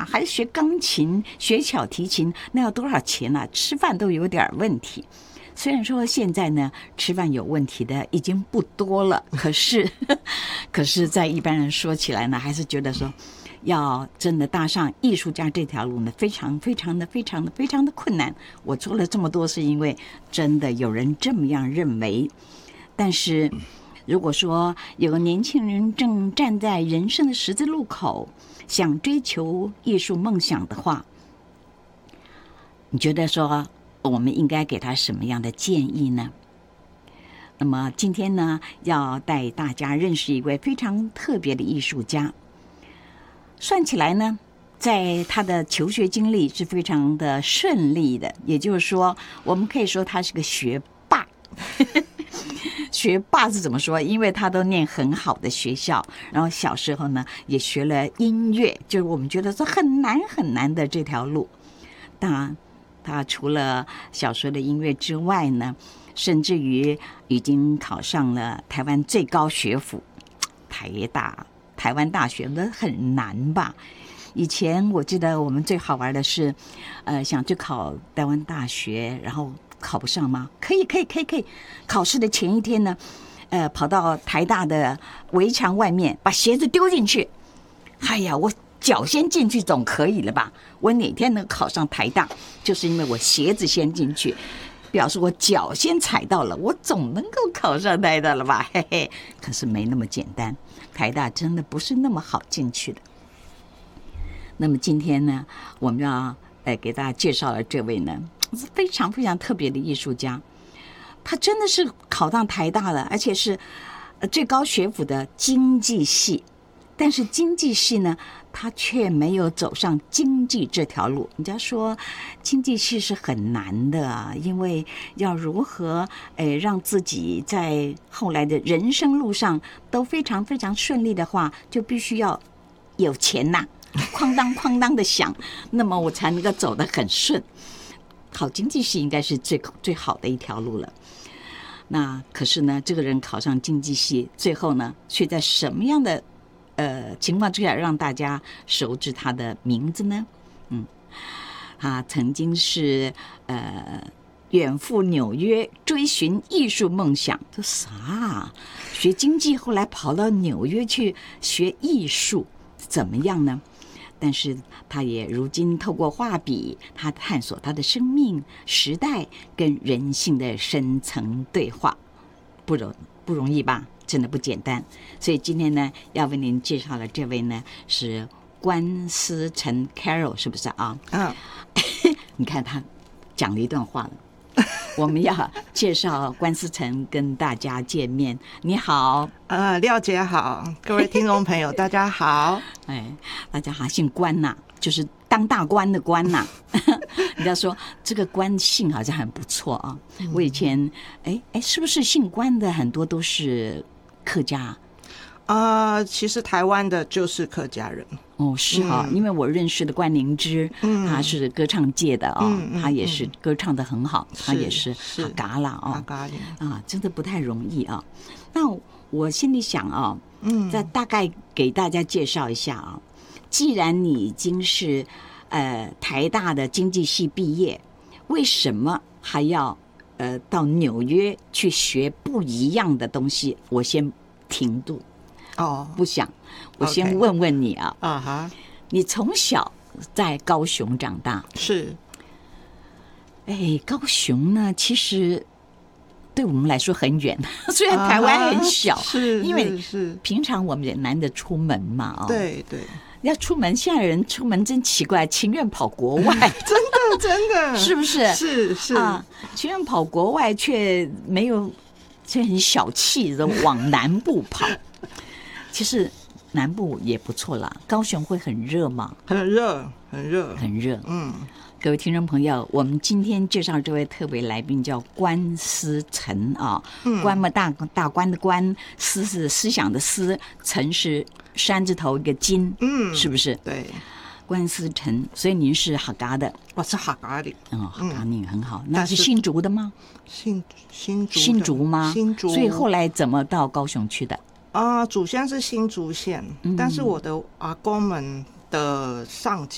呀，还学钢琴、学小提琴，那要多少钱啊？吃饭都有点问题。虽然说现在呢，吃饭有问题的已经不多了，可是在一般人说起来呢，还是觉得说，要真的搭上艺术家这条路呢，非常的困难。我做了这么多，是因为真的有人这么样认为。但是如果说有个年轻人正站在人生的十字路口，想追求艺术梦想的话，你觉得说我们应该给他什么样的建议呢？那么今天呢，要带大家认识一位非常特别的艺术家。算起来呢，在他的求学经历是非常的顺利的，也就是说，我们可以说他是个学霸。学霸是怎么说？因为他都念很好的学校，然后小时候呢也学了音乐，就是我们觉得说很难的这条路。当然，他除了小时候的音乐之外呢，甚至于已经考上了台湾最高学府台湾大学，那很难吧？以前我记得我们最好玩的是，想去考台湾大学，然后考不上吗？可以。考试的前一天呢，跑到台大的围墙外面，把鞋子丢进去。哎呀，我脚先进去总可以了吧？我哪天能考上台大，就是因为我鞋子先进去，表示我脚先踩到了，我总能够考上台大了吧？嘿嘿，可是没那么简单，台大真的不是那么好进去的。那么今天呢，我们要给大家介绍的这位呢，是非常特别的艺术家。他真的是考上台大了，而且是最高学府的经济系。但是经济系呢，他却没有走上经济这条路。人家说经济系是很难的啊，因为要如何让自己在后来的人生路上都非常顺利的话，就必须要有钱呐，哐当的响，那么我才能够走得很顺。考经济系应该是最好的一条路了。那可是呢，这个人考上经济系，最后呢，却在什么样的情况之下让大家熟知他的名字呢？他曾经是远赴纽约追寻艺术梦想。这啥？学经济后来跑到纽约去学艺术，怎么样呢？但是他也如今透过画笔，他探索他的生命、时代跟人性的深层对话，不容易吧？真的不简单。所以今天呢，要为您介绍的这位呢是关思成 Carol， 是不是啊？你看他讲了一段话了。我们要介绍关思成跟大家见面。你好， 廖姐好，各位听众朋友大家好。 大家好，姓关呐，就是当大官的官呐。人家说这个关姓好像很不错啊。我以前是不是姓关的很多都是客家？ 其实台湾的就是客家人。 是哈，因为我认识的关灵芝，他是歌唱界的他也是歌唱得很好，他也是哈嘎啦真的不太容易啊。那我心里想再大概给大家介绍一下既然你已经是台大的经济系毕业，为什么还要到纽约去学不一样的东西？我先停住。不想，我先问问你你从小在高雄长大？ 是。 高雄呢，其实对我们来说很远，虽然台湾很小， 是因为平常我们也难得出门嘛对， 要出门，现在人出门真奇怪，情愿跑国外， 真的， 是不是？ 是情愿跑国外，却很小气的往南部跑。其实南部也不错啦，高雄会很热吗？ 很热。 各位听众朋友，我们今天介绍这位特别来宾叫关思成关嘛大官的官，思是思想的思，成是山字头一个金，是不是？ 对， 关思成，所以您是客家的。 我是客家的。 客家你很好。那是新竹的吗？新竹吗？ 新竹。 所以后来怎么到高雄去的？ 祖先是新竹县，但是我的阿公们的上